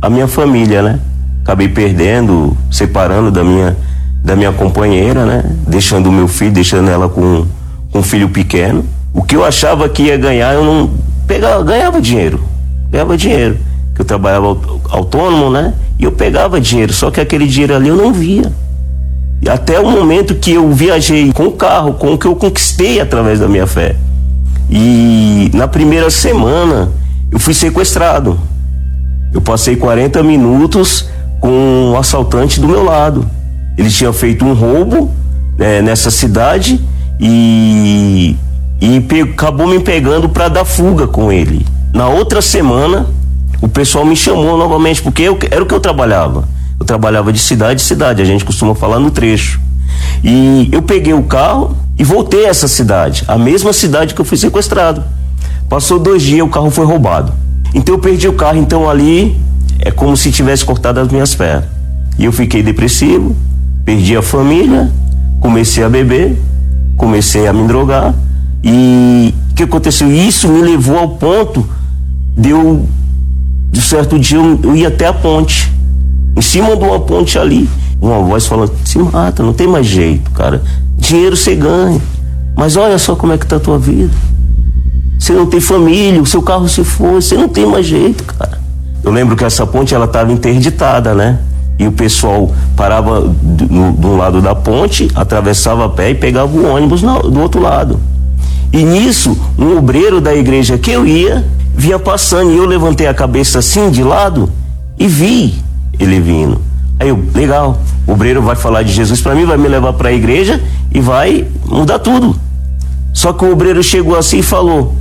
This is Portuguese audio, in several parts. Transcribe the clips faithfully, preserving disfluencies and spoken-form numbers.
a minha família, né? Acabei perdendo, separando da minha, da minha companheira, né? Deixando o meu filho, deixando ela com, com um filho pequeno. O que eu achava que ia ganhar, eu não pegava, ganhava dinheiro, ganhava dinheiro. Que eu trabalhava autônomo, né? E eu pegava dinheiro, só que aquele dinheiro ali eu não via. E até o momento que eu viajei com o carro, com o que eu conquistei através da minha fé. E na primeira semana eu fui sequestrado. Eu passei quarenta minutos com um assaltante do meu lado. Ele tinha feito um roubo é, nessa cidade e, e pe, acabou me pegando para dar fuga com ele. Na outra semana, o pessoal me chamou novamente, porque eu, era o que eu trabalhava. Eu trabalhava de cidade em cidade, a gente costuma falar no trecho. E eu peguei o carro e voltei a essa cidade, a mesma cidade que eu fui sequestrado. Passou dois dias, o carro foi roubado. Então eu perdi o carro, então ali é como se tivesse cortado as minhas pernas. E eu fiquei depressivo, perdi a família, comecei a beber, comecei a me drogar. E o que aconteceu? Isso me levou ao ponto de eu, de certo dia, eu, eu ia até a ponte. Em cima de uma ponte ali, uma voz falando: se mata, não tem mais jeito, cara. Dinheiro você ganha, mas olha só como é que tá a tua vida. Você não tem família, o seu carro se foi, você não tem mais jeito, cara. Eu lembro que essa ponte, ela estava interditada, né? E o pessoal parava do, no, do lado da ponte, atravessava a pé e pegava o ônibus no, do outro lado. E nisso, um obreiro da igreja que eu ia, vinha passando, e eu levantei a cabeça assim, de lado, e vi ele vindo. Aí eu, legal, o obreiro vai falar de Jesus para mim, vai me levar para a igreja e vai mudar tudo. Só que o obreiro chegou assim e falou: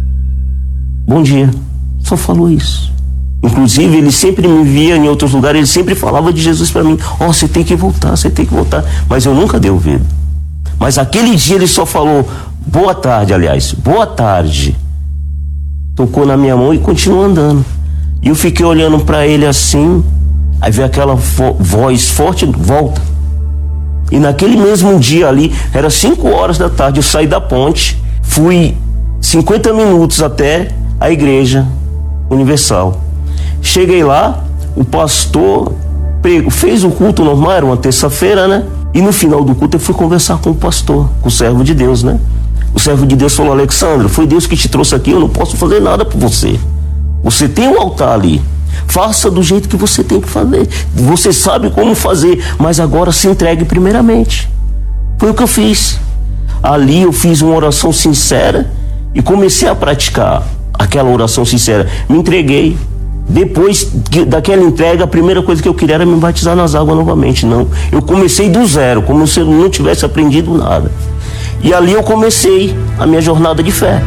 bom dia. Só falou isso. Inclusive, ele sempre me via em outros lugares, ele sempre falava de Jesus para mim. Ó, oh, você tem que voltar, você tem que voltar. Mas eu nunca dei ouvido. Mas aquele dia ele só falou: boa tarde, aliás, boa tarde. Tocou na minha mão e continuou andando. E eu fiquei olhando para ele assim, aí veio aquela vo- voz forte: volta. E naquele mesmo dia ali, era cinco horas da tarde, eu saí da ponte, fui cinquenta minutos até a igreja Universal. Cheguei lá, o pastor pregou, fez o culto normal, era uma terça-feira, né? E no final do culto eu fui conversar com o pastor, com o servo de Deus, né? O servo de Deus falou: Alexandre, foi Deus que te trouxe aqui, eu não posso fazer nada por você. Você tem um altar ali, faça do jeito que você tem que fazer. Você sabe como fazer, mas agora se entregue primeiramente. Foi o que eu fiz. Ali eu fiz uma oração sincera e comecei a praticar aquela oração sincera. Me entreguei. Depois daquela entrega, a primeira coisa que eu queria era me batizar nas águas novamente. Não, eu comecei do zero, como se eu não tivesse aprendido nada. E ali eu comecei a minha jornada de fé.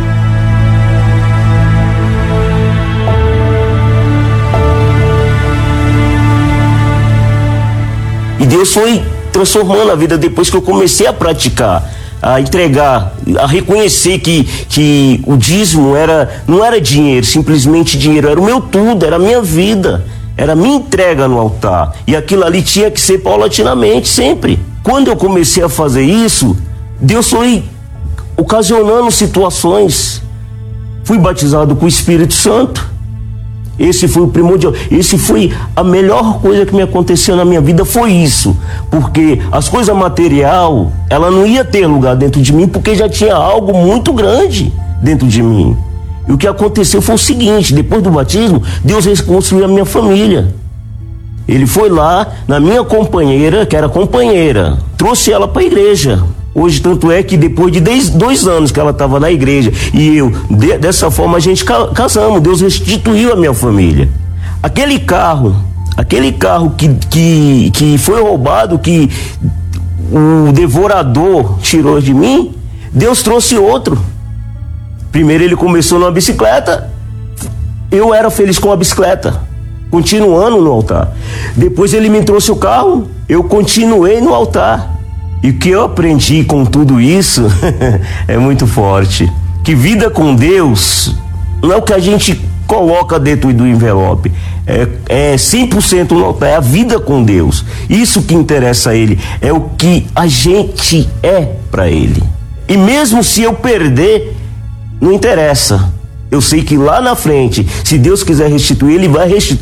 E Deus foi transformando a vida depois que eu comecei a praticar, a entregar, a reconhecer que, que o dízimo era, não era dinheiro, simplesmente dinheiro, era o meu tudo, era a minha vida, era a minha entrega no altar. E aquilo ali tinha que ser paulatinamente, sempre. Quando eu comecei a fazer isso, Deus foi ocasionando situações. Fui batizado com o Espírito Santo. Esse foi o primordial, esse foi a melhor coisa que me aconteceu na minha vida, foi isso. Porque as coisas material, ela não ia ter lugar dentro de mim, porque já tinha algo muito grande dentro de mim. E o que aconteceu foi o seguinte: depois do batismo, Deus reconstruiu a minha família. Ele foi lá na minha companheira, que era companheira, trouxe ela para a igreja. Hoje, tanto é que depois de dez, dois anos que ela estava na igreja e eu, de, dessa forma, a gente ca, casamos. Deus restituiu a minha família. Aquele carro, aquele carro que, que, que foi roubado, que o devorador tirou de mim, Deus trouxe outro. Primeiro ele começou numa bicicleta, eu era feliz com a bicicleta, continuando no altar. Depois ele me trouxe o carro, eu continuei no altar. E o que eu aprendi com tudo isso é muito forte. Que vida com Deus não é o que a gente coloca dentro do envelope. É, é cem por cento no altar, é a vida com Deus. Isso que interessa a Ele, é o que a gente é para Ele. E mesmo se eu perder, não interessa. Eu sei que lá na frente, se Deus quiser restituir, Ele vai restituir.